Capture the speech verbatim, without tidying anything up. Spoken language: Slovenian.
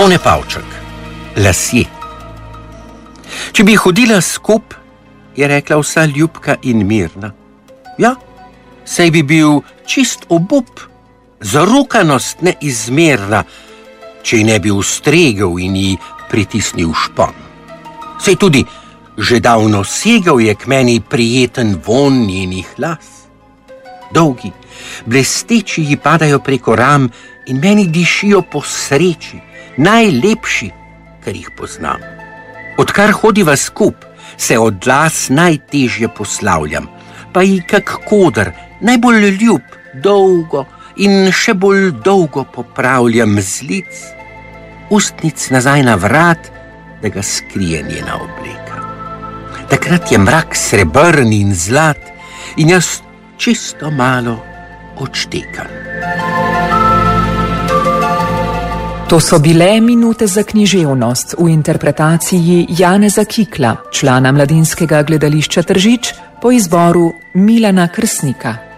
Tone Pavček, lasje. Če bi hodila skup, je rekla vsa ljubka in mirna. Ja, saj bi bil čist obup, zarokanost neizmerna, če ji ne bi ustregel in ji pritisnil špon. Saj tudi že davno segal je k meni prijeten von njenih las. Dolgi, blesteči ji padajo preko ram in meni dišijo po sreči, najlepši, kar jih poznam. Odkar hodiva skup, se od las najtežje poslavljam, pa ji kak koder, najbolj ljub, dolgo in še bolj dolgo popravljam z lic, ustnic nazaj na vrat, da ga skrije njena obleka. Takrat je mrak srebrn in zlat in jaz čisto malo odštekam. To so bile minute za književnost v interpretaciji Janeza Kikla, člana Mladinskega gledališča Tržič, po izboru Milana Krsnika.